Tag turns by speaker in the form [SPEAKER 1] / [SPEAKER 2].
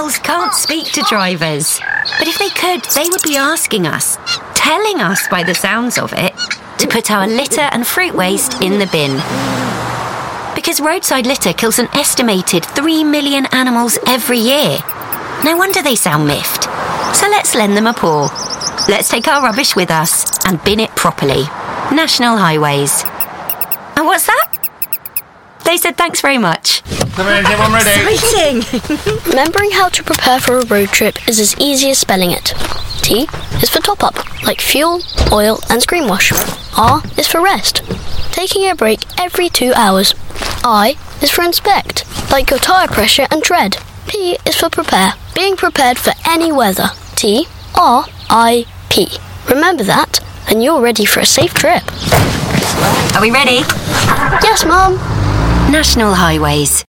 [SPEAKER 1] Animals can't speak to drivers. But if they could, they would be asking us, telling us by the sounds of it, to put our litter and fruit waste in the bin. Because roadside litter kills an estimated 3 million animals every year. No wonder they sound miffed. So let's lend them a paw. Let's take our rubbish with us and bin it properly. National Highways. And what's that? They said thanks very much.
[SPEAKER 2] Everyone ready?
[SPEAKER 1] Exciting!
[SPEAKER 3] Remembering how to prepare for a road trip is as easy as spelling it. T is for top up, like fuel, oil and screen wash. R is for rest, taking a break every 2 hours. I is for inspect, like your tyre pressure and tread. P is for prepare, being prepared for any weather. T, R, I, P. Remember that, and you're ready for a safe trip.
[SPEAKER 1] Are we ready?
[SPEAKER 3] Yes, Mum.
[SPEAKER 1] National Highways.